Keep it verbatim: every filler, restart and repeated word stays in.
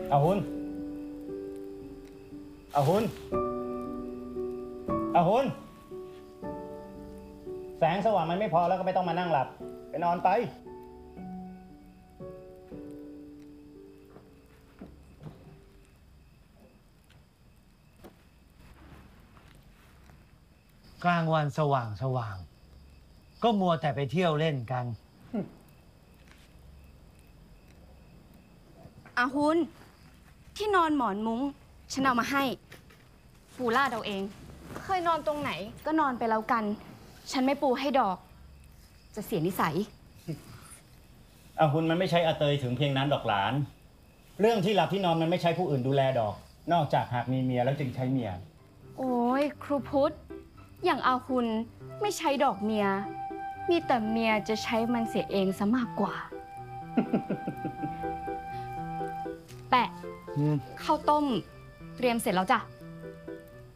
เอาหุนเอาหุนเอาหุนแสงสว่างมันไม่พอแล้วก็ไม่ต้องมานั่งหลับไปนอนไปกลางวันสว่างสว่างก็มัวแต่ไปเที่ยวเล่นกันอาหุนที่นอนหมอนมุ้งฉันเอามาให้ปูลาดเอาเองเคยนอนตรงไหนก็นอนไปแล้วกันฉันไม่ปูให้ดอกจะเสียนิสัยเอาหุนมันไม่ใช่อาเตยถึงเพียงนั้นดอกหลานเรื่องที่หลับที่นอนมันไม่ใช่ผู้อื่นดูแลดอกนอกจากหากมีเมียแล้วจึงใช้เมียโอ้ยครูพุทธอย่างอาหุนไม่ใช้ดอกเมียมีแต่เมียจะใช้มันเสียเองซะมากกว่า แปะข้าวต้มเตรียมเสร็จแล้วจ้ะ